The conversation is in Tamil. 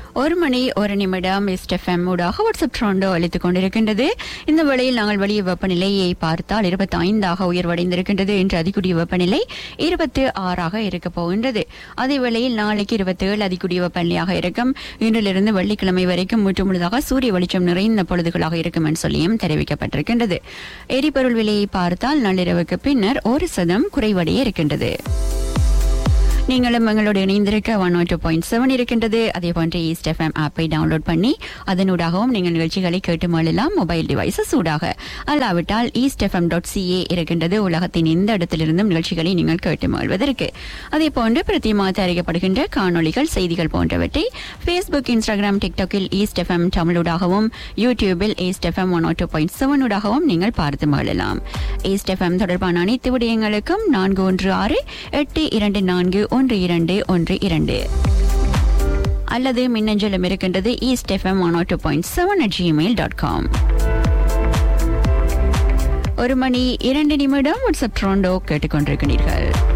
1 மணி 1 நிமிடம் எஸ்எஃப்எம் ஊடாக வாட்ஸ்அப் ட்ரோண்டோ அளித்துக் கொண்டிருக்கின்றது. இந்த வேளையில் நாங்கள் வெளியே வெப்பநிலையை பார்த்தால் 25 உயர்வடைந்திருக்கின்றது. இன்று அதிகூடிய வெப்பநிலை 26 இருக்க போகின்றது. அதே வேளையில் நாளைக்கு 27 அதிகூடிய வெப்பநிலையாக இருக்கும். இன்றிலிருந்து வெள்ளிக்கிழமை வரைக்கும் முற்றுமுழுதாக சூரிய வெளிச்சம் நிறைந்த பொழுதுகளாக இருக்கும் என்று சொல்லியும் தெரிவிக்கப்பட்டிருக்கின்றது. எரிபொருள் விலையை பார்த்தால் நள்ளிரவுக்கு பின்னர் 1% குறைவடைய இருக்கின்றது. நீங்களும் எங்களோடு இணைந்திருக்க 102.7 இருக்கின்றது. அதேபோன்று ஈஸ்ட் எஃப்எம் ஆப்பை டவுன்லோட் பண்ணி அதனூடாகவும் நீங்கள் நிகழ்ச்சிகளை கேட்டு மொழலாம். மொபைல் டிவைசஸ் ஊடாக அல்லாவிட்டால் eastfm.ca இருக்கின்றது. உலகத்தின் எந்த இடத்திலிருந்தும் நிகழ்ச்சிகளை நீங்கள் கேட்டு மொழ்வதற்கு. அதேபோன்று பிரதிமாத அறிக்கப்படுகின்ற காணொளிகள், செய்திகள் போன்றவற்றை Facebook, Instagram, TikTokல் ஈஸ்ட் எஃப்எம் தமிழூடாகவும், யூடியூபில் ஈஸ்ட் எஃப்எம் 102.7 ஊடாகவும் நீங்கள் பார்த்து மொழலாம். ஈஸ்ட் எஃப்எம் தொடர்பான அனைத்து விடயங்களுக்கும் 416-824-1212 அல்லது மின்னஞ்சலும் இருக்கின்றது eastfm102.7@gmail.com. 1 மணி 2 நிமிடம் வாட்ஸ்அப் ட்ரோண்டோ கேட்டுக்கொண்டிருக்கிறீர்கள்.